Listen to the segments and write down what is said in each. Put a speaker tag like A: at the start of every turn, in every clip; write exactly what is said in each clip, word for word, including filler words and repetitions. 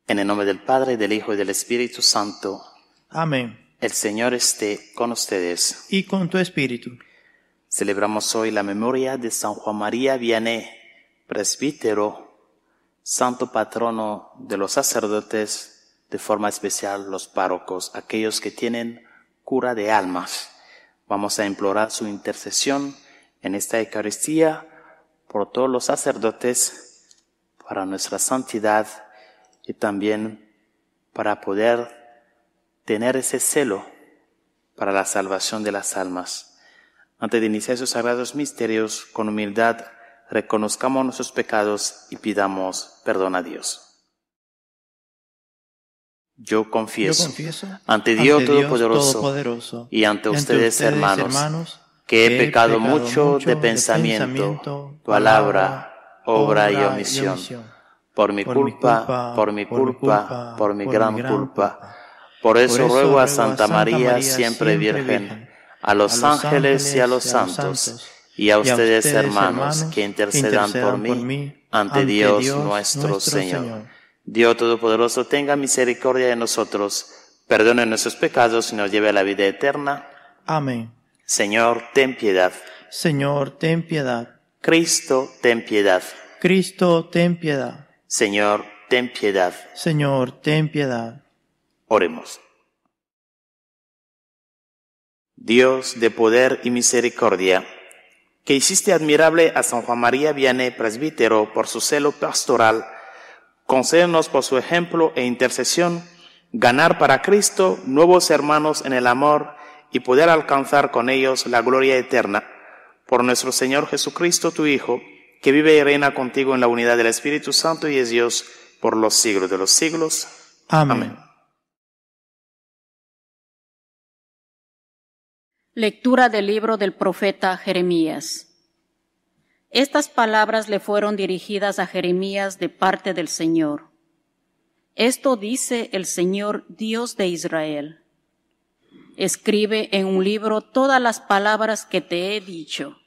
A: En el nombre del Padre, del Hijo y del Espíritu Santo.
B: Amén.
A: El Señor esté con ustedes.
B: Y con tu espíritu.
A: Celebramos hoy la memoria de San Juan María Vianney, presbítero, santo patrono de los sacerdotes, de forma especial los párrocos, aquellos que tienen cura de almas. Vamos a implorar su intercesión en esta Eucaristía por todos los sacerdotes, para nuestra santidad y también para poder tener ese celo para la salvación de las almas. Antes de iniciar esos sagrados misterios, con humildad reconozcamos nuestros pecados y pidamos perdón a Dios. Yo confieso,
B: Yo confieso
A: ante Dios,
B: ante Dios
A: Todopoderoso,
B: Todopoderoso
A: y ante
B: y
A: ustedes,
B: ustedes,
A: hermanos,
B: hermanos,
A: que he
B: que
A: pecado mucho de pensamiento, palabra, obra y omisión. Por mi culpa, por mi culpa, por mi gran culpa. Por eso ruego a Santa María, siempre Virgen, a los ángeles y a los santos, y a ustedes, hermanos, que intercedan por mí ante Dios nuestro Señor. Dios Todopoderoso, tenga misericordia de nosotros, perdone nuestros pecados y nos lleve a la vida eterna.
B: Amén.
A: Señor, ten piedad.
B: Señor, ten piedad.
A: Cristo, ten piedad.
B: Cristo, ten piedad.
A: Señor, ten piedad.
B: Señor, ten piedad.
A: Oremos. Dios de poder y misericordia, que hiciste admirable a San Juan María Vianney, presbítero, por su celo pastoral, concédenos por su ejemplo e intercesión ganar para Cristo nuevos hermanos en el amor y poder alcanzar con ellos la gloria eterna. Por nuestro Señor Jesucristo, tu Hijo, que vive y reina contigo en la unidad del Espíritu Santo y es Dios por los siglos de los siglos.
B: Amén.
A: Amén.
C: Lectura del libro del profeta Jeremías. Estas palabras le fueron dirigidas a Jeremías de parte del Señor. Esto dice el Señor, Dios de Israel. Escribe en un libro todas las palabras que te he dicho.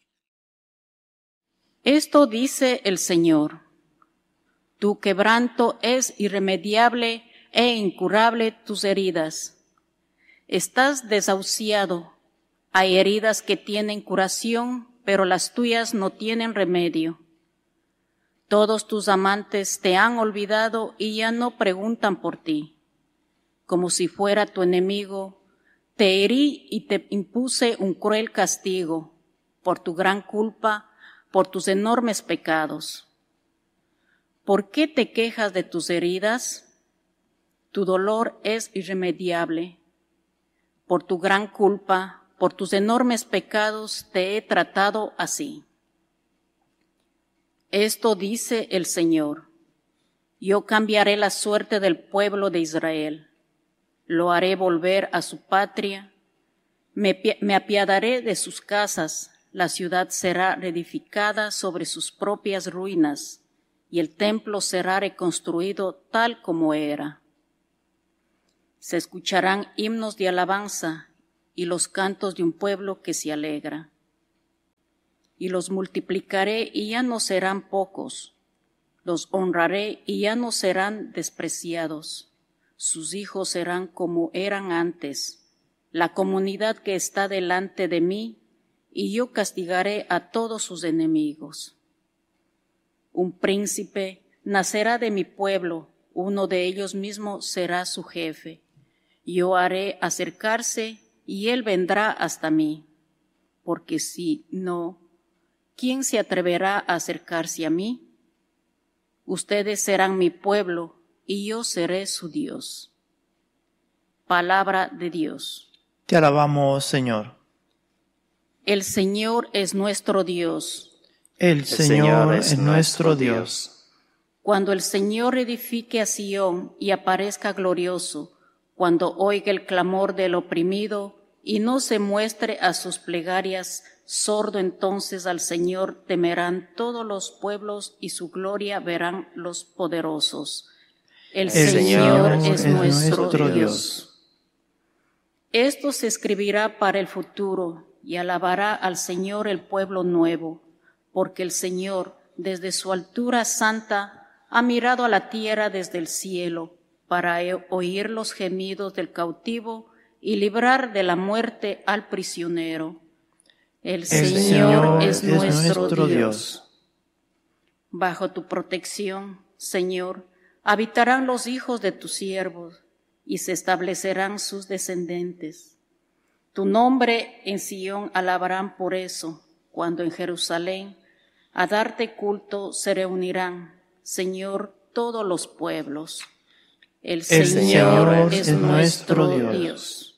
C: Esto dice el Señor. Tu quebranto es irremediable e incurable tus heridas. Estás desahuciado. Hay heridas que tienen curación, pero las tuyas no tienen remedio. Todos tus amantes te han olvidado y ya no preguntan por ti. Como si fuera tu enemigo, te herí y te impuse un cruel castigo por tu gran culpa, por tus enormes pecados. ¿Por qué te quejas de tus heridas? Tu dolor es irremediable. Por tu gran culpa, por tus enormes pecados te he tratado así. Esto dice el Señor. Yo cambiaré la suerte del pueblo de Israel. Lo haré volver a su patria. Me, me apiadaré de sus casas. La ciudad será reedificada sobre sus propias ruinas, y el templo será reconstruido tal como era. Se escucharán himnos de alabanza y los cantos de un pueblo que se alegra. Y los multiplicaré y ya no serán pocos. Los honraré y ya no serán despreciados. Sus hijos serán como eran antes, la comunidad que está delante de mí, y yo castigaré a todos sus enemigos. Un príncipe nacerá de mi pueblo, uno de ellos mismos será su jefe. Yo haré acercarse y él vendrá hasta mí, porque si no, ¿quién se atreverá a acercarse a mí? Ustedes serán mi pueblo y yo seré su Dios. Palabra de Dios.
B: Te alabamos, Señor.
C: El Señor es nuestro Dios.
B: El,
A: El
B: Señor es nuestro Dios.
C: Cuando el Señor edifique a Sión y aparezca glorioso, cuando oiga el clamor del oprimido y no se muestre a sus plegarias, sordo entonces al Señor temerán todos los pueblos y su gloria verán los poderosos. El,
A: El
C: Señor,
A: Señor
C: es,
B: es
C: nuestro,
B: nuestro
C: Dios.
B: Dios.
C: Esto se escribirá para el futuro y alabará al Señor el pueblo nuevo, porque el Señor, desde su altura santa, ha mirado a la tierra desde el cielo para oír los gemidos del cautivo y librar de la muerte al prisionero. El,
B: El
C: Señor,
B: Señor
C: es,
B: es
C: nuestro,
B: nuestro
C: Dios.
B: Dios.
C: Bajo tu protección, Señor, habitarán los hijos de tus siervos y se establecerán sus descendientes. Tu nombre en Sión alabarán por eso, cuando en Jerusalén a darte culto se reunirán, Señor, todos los pueblos. El,
B: El
C: Señor,
B: Señor
C: es,
B: es
C: nuestro
B: nuestro
C: Dios.
B: Dios.